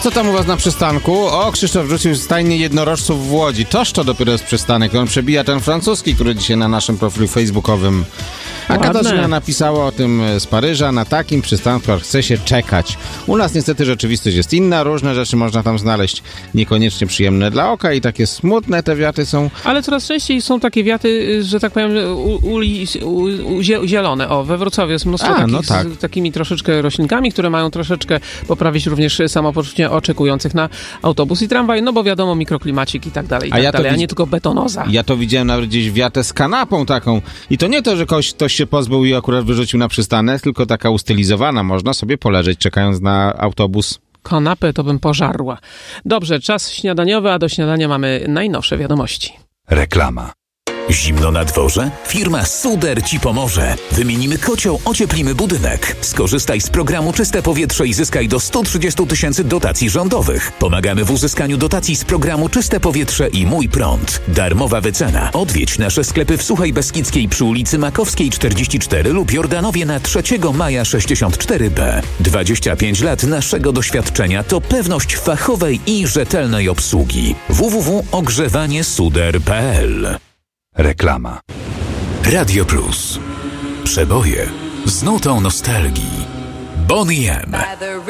co tam u was na przystanku? O, Krzysztof wrzucił stajnie jednorożców w Łodzi. Toż to dopiero jest przystanek. On przebija ten francuski, który dzisiaj na naszym profilu facebookowym. A Katarzyna napisała o tym z Paryża. Na takim przystanku chce się czekać. U nas niestety rzeczywistość jest inna. Różne rzeczy można tam znaleźć niekoniecznie przyjemne dla oka i takie smutne te wiaty są. Ale coraz częściej są takie wiaty, że tak powiem, zielone. O, we Wrocławiu jest mnóstwo z takimi troszeczkę roślinkami, które mają troszeczkę poprawić również samopoczucie oczekujących na autobus i tramwaj, no bo wiadomo, mikroklimacik i tak dalej, a nie tylko betonoza. Ja to widziałem nawet gdzieś wiatę z kanapą taką. I to nie to, że ktoś się pozbył i akurat wyrzucił na przystanek, tylko taka ustylizowana. Można sobie poleżeć, czekając na autobus. Kanapę to bym pożarła. Dobrze, czas śniadaniowy, a do śniadania mamy najnowsze wiadomości. Reklama. Zimno na dworze? Firma Suder Ci pomoże. Wymienimy kocioł, ocieplimy budynek. Skorzystaj z programu Czyste Powietrze i zyskaj do 130 000 dotacji rządowych. Pomagamy w uzyskaniu dotacji z programu Czyste Powietrze i Mój Prąd. Darmowa wycena. Odwiedź nasze sklepy w Suchej Beskidzkiej przy ulicy Makowskiej 44 lub Jordanowie na 3 Maja 64B. 25 lat naszego doświadczenia to pewność fachowej i rzetelnej obsługi. www.ogrzewaniesuder.pl. Reklama. Radio Plus. Przeboje z nutą nostalgii. Boney M.